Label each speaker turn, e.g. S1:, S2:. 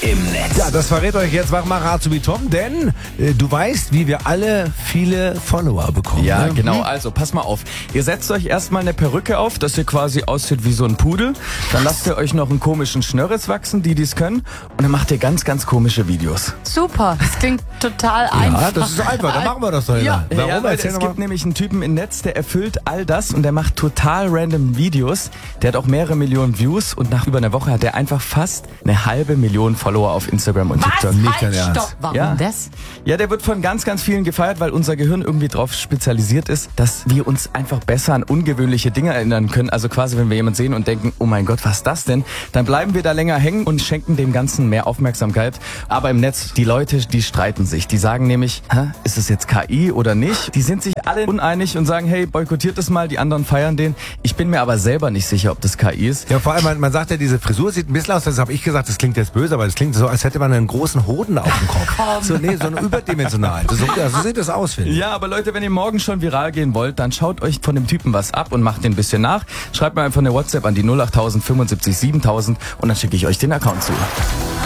S1: im Netz.
S2: Ja, das verrät euch jetzt Wachmacher Azubi Tom, denn du weißt, wie wir alle viele Follower bekommen.
S3: Ja,
S2: ne?
S3: genau. Also, pass mal auf. Ihr setzt euch erstmal eine Perücke auf, dass ihr quasi aussieht wie so ein Pudel. Dann lasst ihr euch noch einen komischen Schnörres wachsen, die es können. Und dann macht ihr ganz, ganz komische Videos.
S4: Super, das klingt total einfach.
S2: Ja, das ist einfach, dann machen wir das doch immer.
S4: Ja.
S2: Warum?
S3: Ja, Leute,
S2: Erzähl
S3: es
S2: noch mal.
S3: gibt nämlich einen Typen im Netz, der erfüllt all das und der macht total random Videos. Der hat auch mehrere Millionen Views und nach über einer Woche hat er einfach fast 500.000 Follower auf Instagram und
S4: Was?
S3: TikTok.
S2: Nicht dein
S4: Halt,
S2: Ernst.
S4: stopp. Warum
S3: Ja.
S4: das?
S3: Ja, der wird von ganz, ganz vielen gefeiert, weil unser Gehirn irgendwie drauf spezialisiert ist, dass wir uns einfach besser an ungewöhnliche Dinge erinnern können. Also quasi, wenn wir jemanden sehen und denken, oh mein Gott, was ist das denn? Dann bleiben wir da länger hängen und schenken dem Ganzen mehr Aufmerksamkeit. Aber im Netz, die Leute, die streiten sich. Die sagen nämlich, ist es jetzt KI oder nicht? Die sind sich alle uneinig und sagen, hey, boykottiert es mal, die anderen feiern den. Ich bin mir aber selber nicht sicher, ob das KI ist.
S2: Ja, vor allem, man sagt ja, diese Frisur sieht ein bisschen aus, das habe ich gesagt, das klingt jetzt böse, aber das klingt so, als hätte man einen großen Hoden auf dem Kopf. So einen überdimensionalen. So sieht das aus, finde ich.
S3: Ja, aber Leute, wenn ihr morgen schon viral gehen wollt, dann schaut euch von dem Typen was ab und macht den ein bisschen nach. Schreibt mir einfach eine WhatsApp an die 08000 75 7000 und dann schicke ich euch den Account zu.